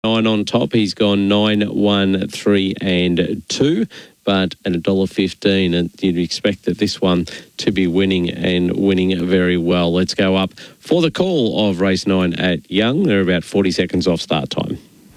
9 on top. He's gone 9, 1, 3 and 2. But at $1.15, and you'd expect that this one to be winning and winning very well. Let's go up for the call of race 9 at Young. They're about 40 seconds off start time.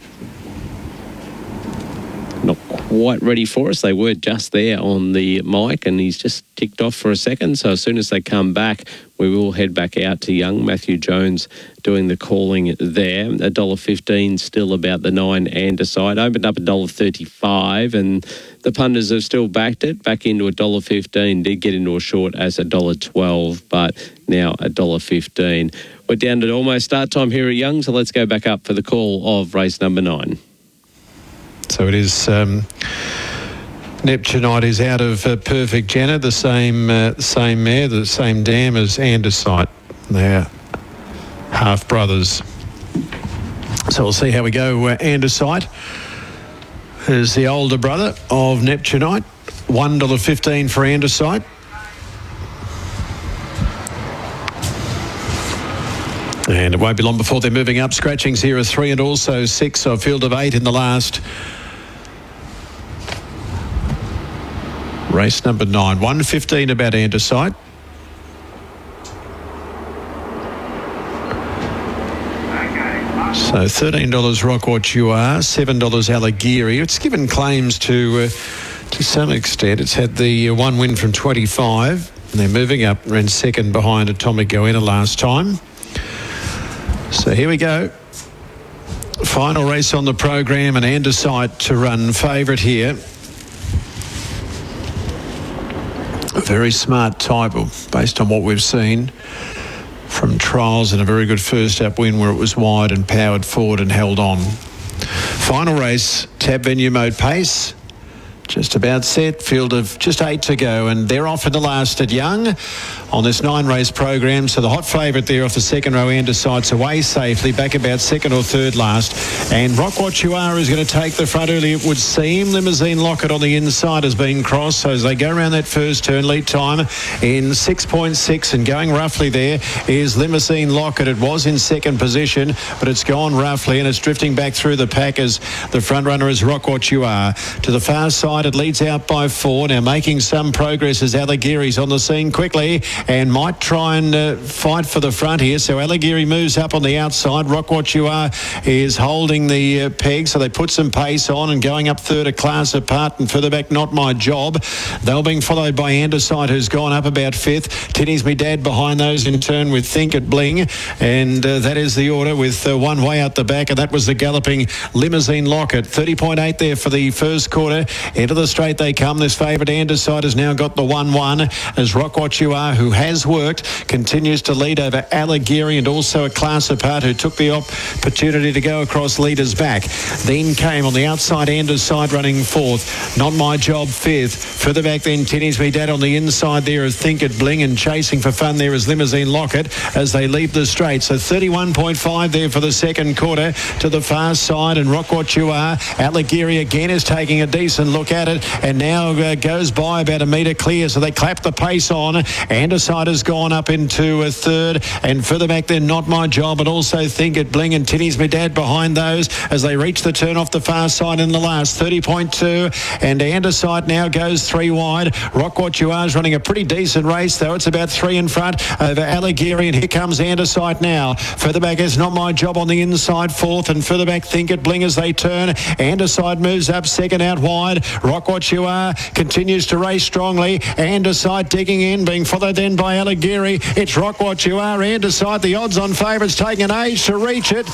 Not quite ready for us. They were just there on the mic and he's just ticked off for a second. So as soon as they come back, we will head back out to Young. Matthew Jones doing the calling there. $1.15 still about the 9 and aside. Opened up $1.35 and the punters have still backed it back into $1.15. Did get into a short as $1.12, but now $1.15. We're down to almost start time here at Young, so let's go back up for the call of race number 9. So it is Neptunite is out of Perfect Jenna, the same mare, the same dam as Andesite. They're half brothers. So we'll see how we go. Andesite is the older brother of Neptunite. $1.15 for Andesite. And it won't be long before they're moving up. Scratchings here are 3 and also 6. So a field of 8 in the last. Race number 9. 1.15 about Andesite. So $13 Rock What You Are, $7 Alligiri. It's given claims to some extent. It's had the one win from 25. And they're moving up. Ran second behind Atomic Goenna last time. So here we go. Final race on the program, and Andesite to run favourite here. A very smart type, based on what we've seen from trials, and a very good first up win where it was wide and powered forward and held on. Final race, tab venue mode pace. Just about set, field of just 8 to go, and they're off in the last at Young on this 9-race program. So the hot favourite there off the second row, Andesite's away safely, back about second or third last. And Rock What You Are is going to take the front early, it would seem. Limousine Locket on the inside has been crossed, so as they go around that first turn, lead time in 6.6, and going roughly there is Limousine Locket. It was in second position, but it's gone roughly, and it's drifting back through the pack as the front runner is Rock What You Are. To the far side, it leads out by 4. Now making some progress as Alligiri's on the scene quickly and might try and fight for the front here. So Alligiri moves up on the outside. Rock What You Are is holding the peg, so they put some pace on and going up third, a class apart, and further back, Not My Job. They're being followed by Andesite, who's gone up about 5th. Tinny's Me Dad behind those in turn with Think It Bling, and that is the order with one way out the back, and that was the galloping Limousine Locket. 30.8 there for the first quarter. Into the straight they come. This favourite Andesite has now got the 1-1 as Rock What You Are, who has worked, continues to lead over Alligiri and also a class apart, who took the opportunity to go across leaders back. Then came on the outside Andesite running 4th. Not My Job 5th. Further back then Tinny's Me Dad on the inside there is Think It Bling, and chasing for fun there is Limousine Locket as they leave the straight. So 31.5 there for the second quarter to the far side, and Rock What You Are. Alligiri again is taking a decent look at it, and now goes by about a metre clear, so they clap the pace on. Andesite has gone up into a third, and further back then Not My Job, but also Think It Bling and Tinny's Me Dad behind those as they reach the turn off the far side in the last. 30.2, and Andesite now goes 3 wide. Rock What You Are is running a pretty decent race, though. It's about 3 in front over Alligiri, and here comes Andesite now. Further back is Not My Job on the inside, 4th, and further back Think It Bling as they turn. Andesite moves up second out wide. Rock What You Are continues to race strongly. Andesite digging in, being followed then by Alligiri. It's Rock What You Are. Andesite, the odds-on favourites, taking an age to reach it.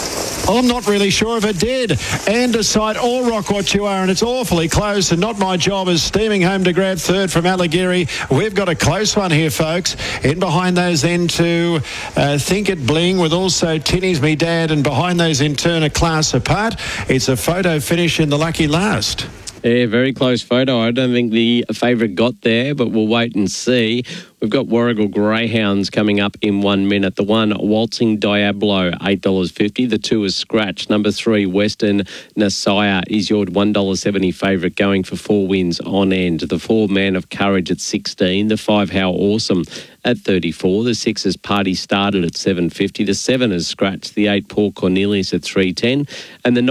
I'm not really sure if it did. Andesite or Rock What You Are, and it's awfully close, and Not My Job is steaming home to grab third from Alligiri. We've got a close one here, folks. In behind those then to Think It Bling, with also Tinny's Me Dad, and behind those in turn a class apart. It's a photo finish in the lucky last. Yeah, very close photo. I don't think the favourite got there, but we'll wait and see. We've got Warrigal Greyhounds coming up in 1 minute. The one, Waltzing Diablo, $8.50. The two is Scratch. Number 3, Western Nasaya is your $1.70 favourite, going for 4 wins on end. The 4, Man of Courage at 16. The 5, How Awesome at 34. The 6 is Party Started at $7.50. The 7 is Scratch. The 8, Paul Cornelius at $3.10. And the